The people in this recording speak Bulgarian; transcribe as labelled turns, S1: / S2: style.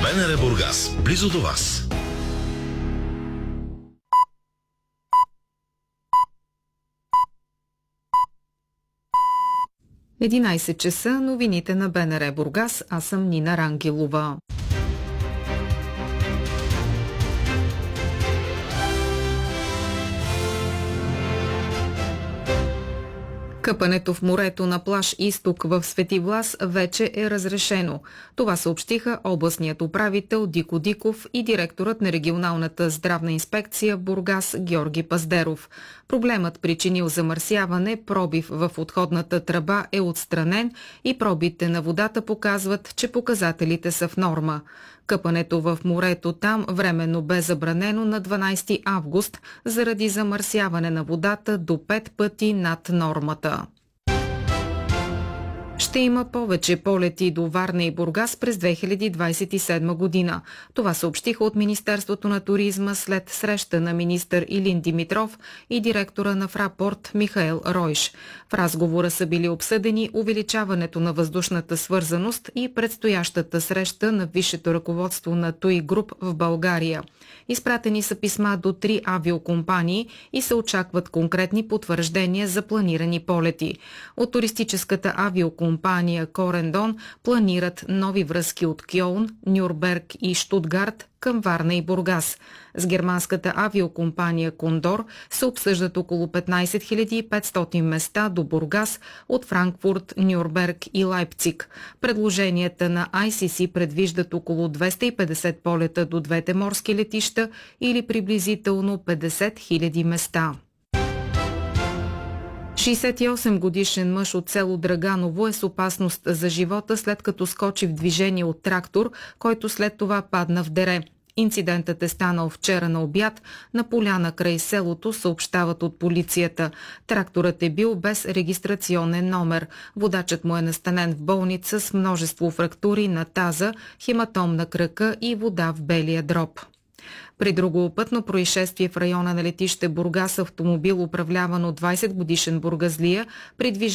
S1: БНР Бургас, близо до вас.
S2: 11 часа, новините на БНР Бургас. Аз съм Нина Рангелова. Къпането в морето на плаж Изток в Свети Влас вече е разрешено. Това съобщиха областният управител Дико Диков и директорът на регионалната здравна инспекция в Бургас Георги Паздеров. Проблемът, причинил замърсяване, пробив в отходната тръба, е отстранен и пробите на водата показват, че показателите са в норма. Къпането в морето там временно бе забранено на 12 август заради замърсяване на водата до 5 пъти над нормата. Ще има повече полети до Варна и Бургас през 2027 година. Това съобщиха от Министерството на туризма след среща на министър Илин Димитров и директора на Фрапорт Михаел Ройш. В разговора са били обсъдени увеличаването на въздушната свързаност и предстоящата среща на висшето ръководство на ТУИ Груп в България. Изпратени са писма до 3 авиокомпании и се очакват конкретни потвърждения за планирани полети. От туристическата авиокомпания Корендон планират нови връзки от Кьолн, Нюрнберг и Щутгарт към Варна и Бургас. С германската авиокомпания Кондор се обсъждат около 15 500 места до Бургас от Франкфурт, Нюрнберг и Лайпциг. Предложенията на ICC предвиждат около 250 полета до двете морски летища или приблизително 50 000 места. 68-годишен мъж от село Драганово е с опасност за живота, след като скочи в движение от трактор, който след това падна в дере. Инцидентът е станал вчера на обяд на поляна край селото, съобщават от полицията. Тракторът е бил без регистрационен номер. Водачът му е настанен в болница с множество фрактури на таза, хематом на кръка и вода в белия дроб. При друго пътно происшествие в района на летище Бургас автомобил, управляван от 20-годишен бургазлия, при движение